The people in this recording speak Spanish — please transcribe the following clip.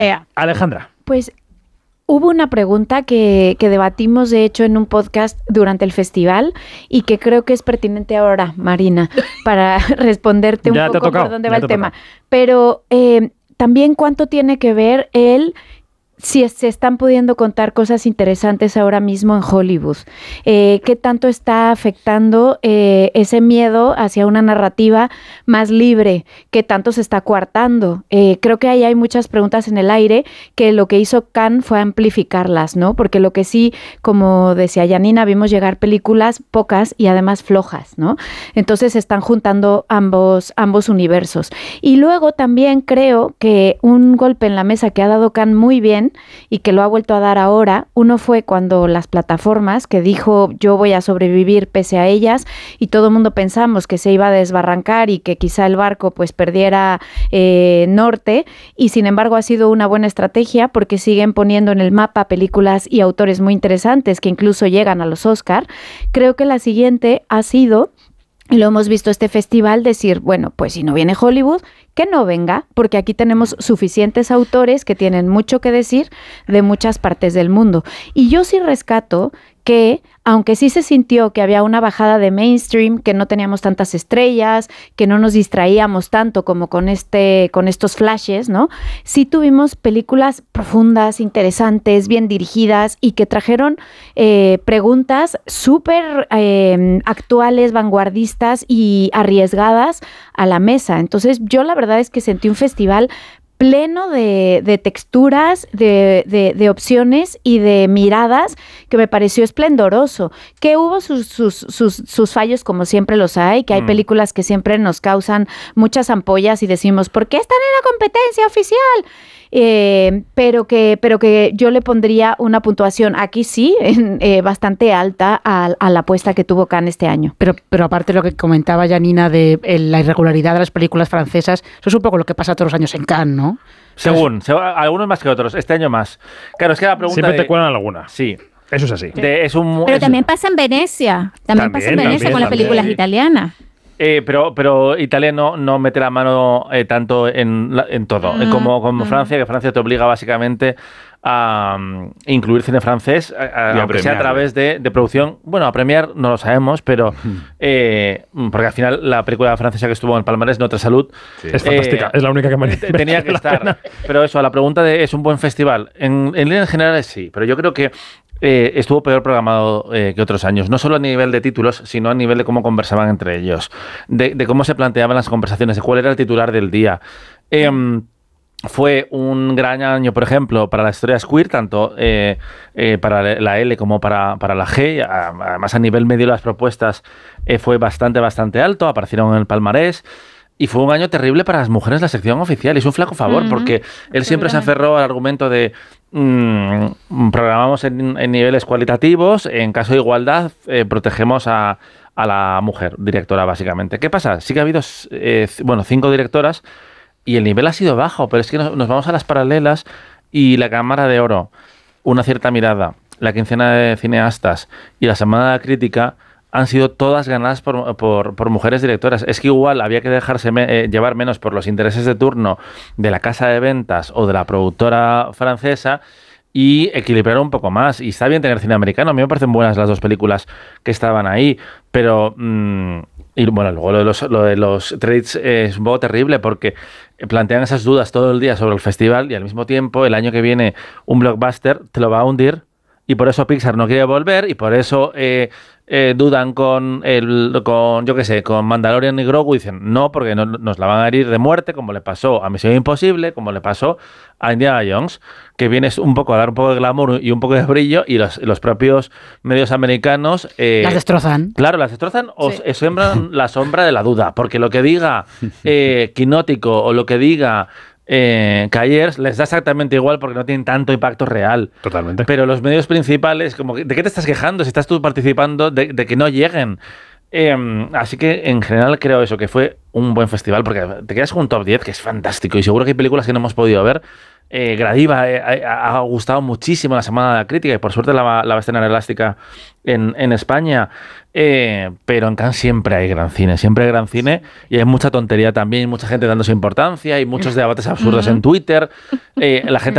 Alejandra. Pues hubo una pregunta que debatimos, de hecho, en un podcast durante el festival y que creo que es pertinente ahora, Marina, para responderte un poco por dónde va el tema. Pero también cuánto tiene que ver si se están pudiendo contar cosas interesantes ahora mismo en Hollywood. ¿Qué tanto está afectando ese miedo hacia una narrativa más libre? ¿Qué tanto se está coartando? Creo que ahí hay muchas preguntas en el aire que lo que hizo Cannes fue amplificarlas, ¿no? Porque lo que sí, como decía Janina, vimos llegar películas pocas y además flojas, ¿no? Entonces se están juntando ambos universos. Y luego también creo que un golpe en la mesa que ha dado Cannes muy bien y que lo ha vuelto a dar ahora, uno fue cuando las plataformas, que dijo yo voy a sobrevivir pese a ellas, y todo el mundo pensamos que se iba a desbarrancar y que quizá el barco pues perdiera norte, y sin embargo ha sido una buena estrategia porque siguen poniendo en el mapa películas y autores muy interesantes que incluso llegan a los Oscar. Creo que la siguiente ha sido, y lo hemos visto este festival, decir, bueno, pues si no viene Hollywood, que no venga, porque aquí tenemos suficientes autores que tienen mucho que decir de muchas partes del mundo. Y yo sí rescato que, aunque sí se sintió que había una bajada de mainstream, que no teníamos tantas estrellas, que no nos distraíamos tanto como con estos flashes, ¿no? Sí tuvimos películas profundas, interesantes, bien dirigidas y que trajeron preguntas súper actuales, vanguardistas y arriesgadas a la mesa. Entonces, yo la verdad es que sentí un festival pleno de texturas, de opciones y de miradas que me pareció esplendoroso. Que hubo sus fallos, como siempre los hay, que hay películas que siempre nos causan muchas ampollas y decimos, ¿por qué están en la competencia oficial? Pero que yo le pondría una puntuación aquí sí, bastante alta a la apuesta que tuvo Cannes este año. Pero aparte de lo que comentaba Janina de la irregularidad de las películas francesas, eso es un poco lo que pasa todos los años en Cannes, ¿no? Según, algunos más que otros, este año más. Claro, es que la pregunta siempre te cuelan alguna. Sí. Eso es así. Pero también pasa en Venecia. También pasa en Venecia con las películas italianas. Pero Italia no mete la mano tanto en todo, como Francia, que Francia te obliga básicamente a incluir cine francés, aunque sea a través de producción. Bueno, a premiar no lo sabemos, pero porque al final la película francesa que estuvo en el palmarés, Notre Salud, es fantástica, es la única que tenía que estar. Pero eso, a la pregunta de ¿es un buen festival? En líneas generales sí, pero yo creo que estuvo peor programado que otros años, no solo a nivel de títulos, sino a nivel de cómo conversaban entre ellos, de cómo se planteaban las conversaciones, de cuál era el titular del día. Fue un gran año, por ejemplo, para las historias queer, tanto para la L como para la G. Además, a nivel medio las propuestas fue bastante alto, aparecieron en el palmarés. Y fue un año terrible para las mujeres la sección oficial. Y es un flaco favor, porque él siempre se aferró al argumento de programamos en niveles cualitativos, en caso de igualdad protegemos a la mujer directora, básicamente. ¿Qué pasa? Sí que ha habido 5 directoras y el nivel ha sido bajo, pero es que nos vamos a las paralelas y la Cámara de Oro, Una cierta mirada, la quincena de cineastas y la Semana de la Crítica han sido todas ganadas por mujeres directoras. Es que igual había que dejarse llevar menos por los intereses de turno de la casa de ventas o de la productora francesa y equilibrar un poco más. Y está bien tener cine americano. A mí me parecen buenas las dos películas que estaban ahí, pero y bueno, luego lo de los trades es un poco terrible porque plantean esas dudas todo el día sobre el festival y al mismo tiempo el año que viene un blockbuster te lo va a hundir. Y por eso Pixar no quiere volver y por eso dudan con Mandalorian y Grogu y dicen no, porque nos la van a herir de muerte, como le pasó a Misión Imposible, como le pasó a Indiana Jones, que viene un poco a dar un poco de glamour y un poco de brillo y los propios medios americanos las destrozan. Claro, las destrozan o siembran la sombra de la duda, porque lo que diga Quinótico o lo que diga Cayers les da exactamente igual porque no tienen tanto impacto real. Totalmente. Pero los medios principales, como ¿de qué te estás quejando si estás tú participando de que no lleguen? Así que en general creo eso, que fue un buen festival porque te quedas con un top 10 que es fantástico y seguro que hay películas que no hemos podido ver. Gradiva ha gustado muchísimo la Semana de la Crítica y por suerte la va a estrenar Elástica en España, pero en Cannes siempre hay gran cine y hay mucha tontería también, mucha gente dándose importancia y muchos debates absurdos en Twitter, la gente